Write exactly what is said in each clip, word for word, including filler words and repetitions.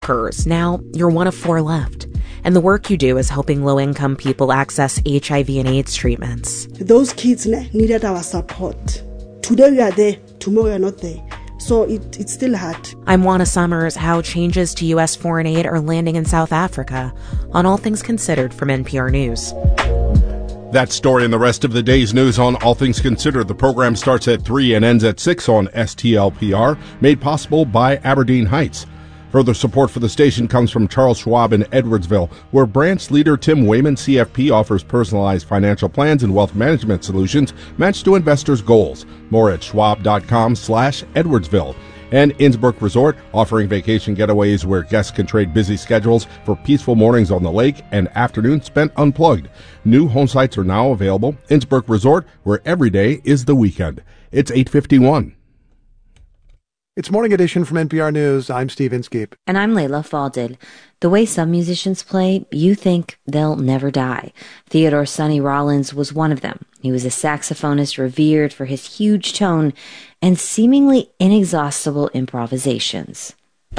Hers. Now you're one of four left. And the work you do is helping low-income people access H I V and AIDS treatments. Those kids needed our support. Today we are there, tomorrow we are not there. So it, it's still hard. I'm Juana Summers. How changes to U S foreign aid are landing in South Africa on All Things Considered from N P R News. That story and the rest of the day's news on All Things Considered. The program starts at three and ends at six on S T L P R, made possible by Aberdeen Heights. Further support for the station comes from Charles Schwab in Edwardsville, where branch leader Tim Wayman, C F P, offers personalized financial plans and wealth management solutions matched to investors' goals. More at schwab.com slash Edwardsville. And Innsbruck Resort, offering vacation getaways where guests can trade busy schedules for peaceful mornings on the lake and afternoons spent unplugged. New home sites are now available. Innsbruck Resort, where every day is the weekend. It's eight fifty-one. It's Morning Edition from N P R News. I'm Steve Inskeep. And I'm Layla Faldil. The way some musicians play, you think they'll never die. Theodore Sonny Rollins was one of them. He was a saxophonist revered for his huge tone and seemingly inexhaustible improvisations.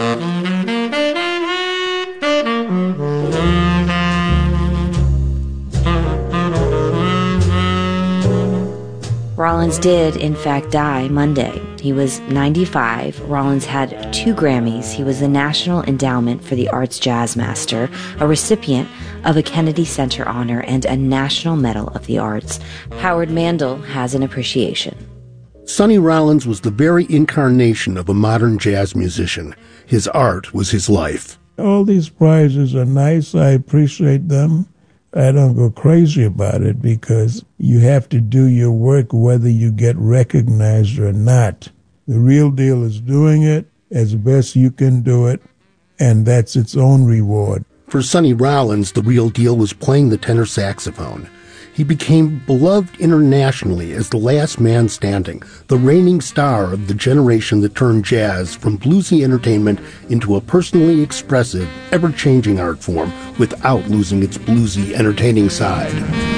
Rollins did, in fact, die Monday. He was ninety-five. Rollins had two Grammys. He was the National Endowment for the Arts Jazz Master, a recipient of a Kennedy Center honor, and a National Medal of the Arts. Howard Mandel has an appreciation. Sonny Rollins was the very incarnation of a modern jazz musician. His art was his life. All these prizes are nice. I appreciate them. I don't go crazy about it because you have to do your work whether you get recognized or not. The real deal is doing it as best you can do it, and that's its own reward. For Sonny Rollins, the real deal was playing the tenor saxophone. He became beloved internationally as the last man standing, the reigning star of the generation that turned jazz from bluesy entertainment into a personally expressive, ever-changing art form without losing its bluesy, entertaining side.